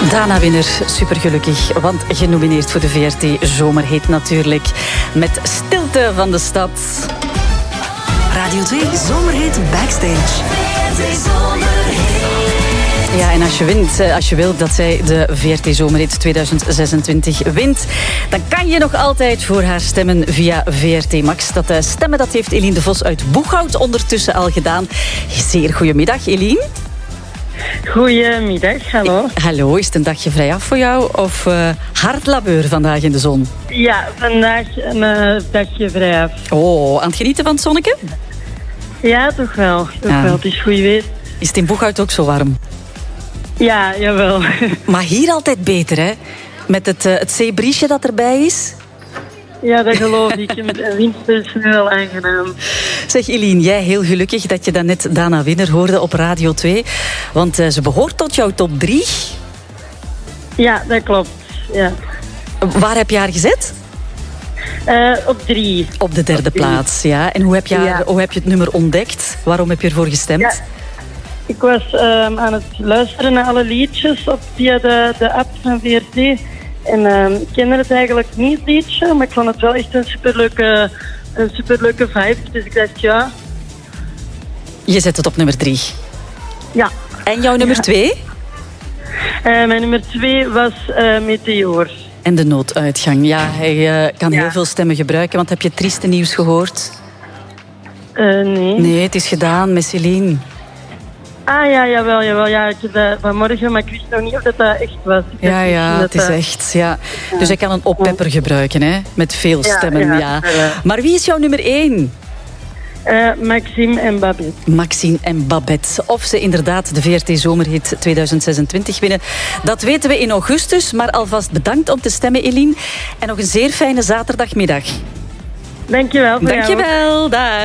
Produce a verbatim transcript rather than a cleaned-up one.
Dana Winner, supergelukkig, want genomineerd voor de V R T Zomerhit natuurlijk. Met Stilte van de Stad. Radio twee Zomerhit Backstage. Ja, en als je wint, als je wilt dat zij de V R T Zomerhit tweeduizend zesentwintig wint, dan kan je nog altijd voor haar stemmen via V R T Max. Dat stemmen dat heeft Eline de Vos uit Boeghout ondertussen al gedaan. Zeer goedemiddag, Eline. Goedemiddag, hallo. Hallo, is het een dagje vrij af voor jou of uh, hard labeur vandaag in de zon? Ja, vandaag een uh, dagje vrij af. Oh, aan het genieten van het zonneke? Ja, toch wel. Toch ja. wel. Het is goed weer. Is het in Boeghout ook zo warm? Ja, jawel. Maar hier altijd beter, hè? Met het, uh, het zeebriesje dat erbij is. Ja, dat geloof ik. Met een wind is nu wel aangenaam. Zeg Eline, jij heel gelukkig dat je dan net Dana Winner hoorde op Radio twee. Want uh, ze behoort tot jouw top drie. Ja, dat klopt. Ja. Waar heb je haar gezet? Uh, op drie. Op de derde op plaats, ja. En hoe heb, je haar, ja. hoe heb je het nummer ontdekt? Waarom heb je ervoor gestemd? Ja. Ik was um, aan het luisteren naar alle liedjes op, via de, de app van V R T. En um, ik kende het eigenlijk niet, het liedje, maar ik vond het wel echt een superleuke, een superleuke vibe. Dus ik dacht, ja. Je zet het op nummer drie. Ja. En jouw nummer ja. twee? Uh, mijn nummer twee was uh, Meteor. En de nooduitgang. Ja, hij uh, kan ja. heel veel stemmen gebruiken, want heb je trieste nieuws gehoord? Uh, nee. Nee, het is gedaan met Celine. Ah ja, jawel, jawel. Ja, ik heb dat vanmorgen, maar ik wist nog niet of dat, dat echt was. Ik ja, ja, het is dat... echt. Ja. Ja. Dus hij kan een oppepper gebruiken, hè? Met veel stemmen. Ja, ja. ja. Maar wie is jouw nummer één? Uh, Maxime en Babette. Maxime en Babette. Of ze inderdaad de V R T Zomerhit tweeduizend zesentwintig winnen, dat weten we in augustus. Maar alvast bedankt om te stemmen, Eline. En nog een zeer fijne zaterdagmiddag. Dankjewel. Dankjewel. Dag.